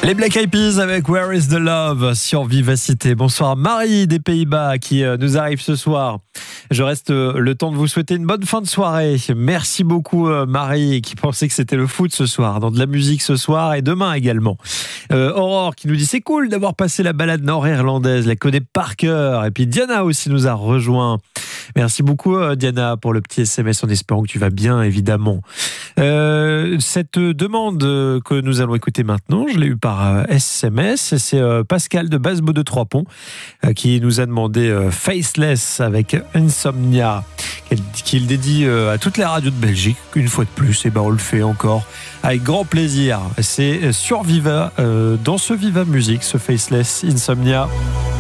Les Black Eyed Peas avec Where is the Love sur Vivacité. Bonsoir Marie des Pays-Bas qui nous arrive ce soir. Je reste le temps de vous souhaiter une bonne fin de soirée. Merci beaucoup Marie qui pensait que c'était le foot ce soir, dans de la musique ce soir et demain également. Aurore qui nous dit c'est cool d'avoir passé la balade nord-irlandaise, la connaît par cœur. Et puis Diana aussi nous a rejoint. Merci beaucoup Diana pour le petit SMS en espérant que tu vas bien évidemment. Cette demande que nous allons écouter maintenant, je l'ai eue par SMS, c'est Pascal de Basbo de Trois-Ponts qui nous a demandé Faceless avec Insomnia qu'il dédie à toutes les radios de Belgique une fois de plus, et ben on le fait encore avec grand plaisir. C'est sur Viva, dans ce Viva Musique, ce Faceless Insomnia.